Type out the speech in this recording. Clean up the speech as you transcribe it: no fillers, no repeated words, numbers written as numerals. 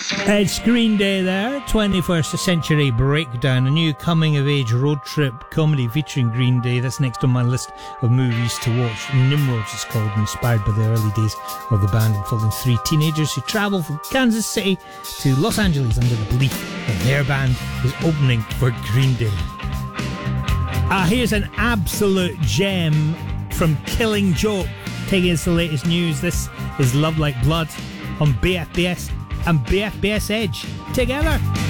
It's Green Day there, 21st Century Breakdown, a new coming-of-age road trip comedy featuring Green Day. That's next on my list of movies to watch. Nimrods is called, inspired by the early days of the band, involving three teenagers who travel from Kansas City to Los Angeles under the belief that their band is opening for Green Day. Here's an absolute gem from Killing Joke, taking us the latest news. This is Love Like Blood on BFBS and BFBS Edge together.